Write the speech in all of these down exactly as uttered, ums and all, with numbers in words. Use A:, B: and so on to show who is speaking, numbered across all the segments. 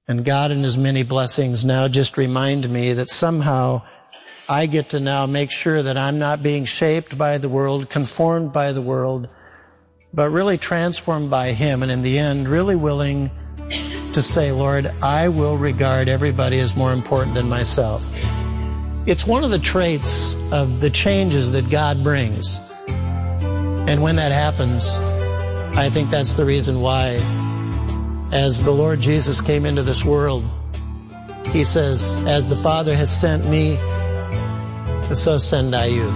A: And God in His many blessings now just remind me that somehow I get to now make sure that I'm not being shaped by the world, conformed by the world, but really transformed by Him. And in the end, really willing to say, Lord, I will regard everybody as more important than myself. It's one of the traits of the changes that God brings. And when that happens, I think that's the reason why, as the Lord Jesus came into this world, He says, as the Father has sent me, so send I you.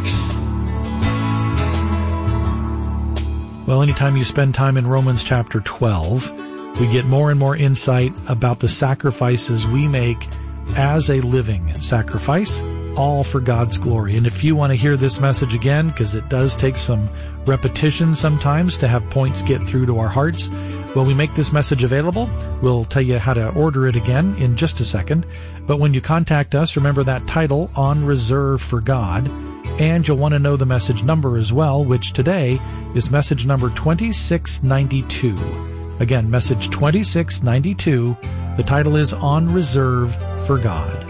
B: Well, anytime you spend time in Romans chapter twelve, we get more and more insight about the sacrifices we make as a living sacrifice, all for God's glory. And if you want to hear this message again, because it does take some repetition sometimes to have points get through to our hearts, well, we make this message available. We'll tell you how to order it again in just a second. But when you contact us, remember that title, On Reserve for God, and you'll want to know the message number as well, which today is message number twenty-six ninety-two. Again, message twenty-six ninety-two. The title is On Reserve for God.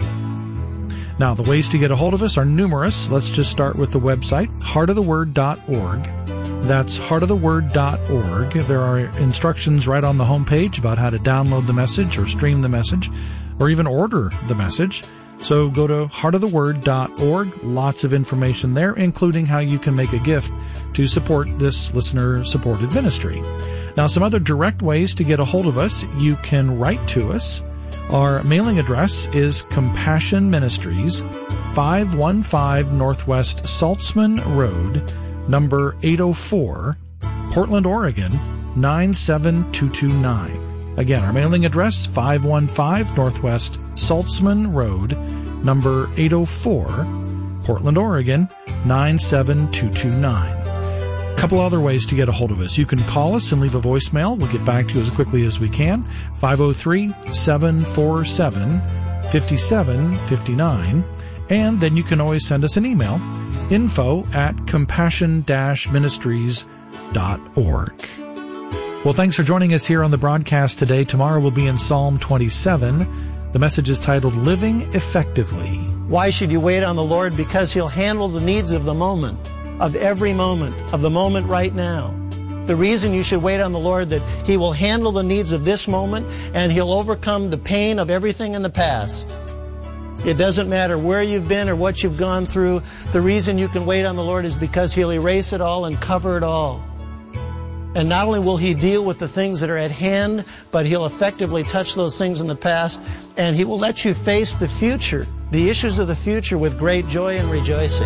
B: Now, the ways to get a hold of us are numerous. Let's just start with the website, heart of the word dot org. That's heart of the word dot org. There are instructions right on the homepage about how to download the message or stream the message or even order the message. So go to heart of the word dot org. Lots of information there, including how you can make a gift to support this listener-supported ministry. Now, some other direct ways to get a hold of us. You can write to us. Our mailing address is Compassion Ministries, five one five Northwest Saltzman Road, number eight oh four, Portland, Oregon, nine seven two two nine. Again, our mailing address, five one five Northwest Saltzman Road, number eight oh four, Portland, Oregon, nine seven two two nine. A couple other ways to get a hold of us. You can call us and leave a voicemail. We'll get back to you as quickly as we can. five oh three, seven four seven, five seven five nine. And then you can always send us an email, info at compassion ministries dot org. Well, thanks for joining us here on the broadcast today. Tomorrow we'll be in Psalm twenty-seven. The message is titled, Living Effectively.
A: Why should you wait on the Lord? Because He'll handle the needs of the moment, of every moment, of the moment right now. The reason you should wait on the Lord, that He will handle the needs of this moment and He'll overcome the pain of everything in the past. It doesn't matter where you've been or what you've gone through. The reason you can wait on the Lord is because He'll erase it all and cover it all. And not only will He deal with the things that are at hand, but He'll effectively touch those things in the past, and He will let you face the future, the issues of the future, with great joy and rejoicing.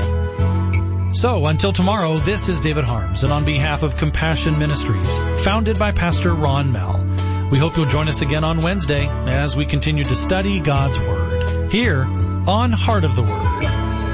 B: So, until tomorrow, this is David Harms, and on behalf of Compassion Ministries, founded by Pastor Ron Mell, we hope you'll join us again on Wednesday as we continue to study God's Word, here on Heart of the Word.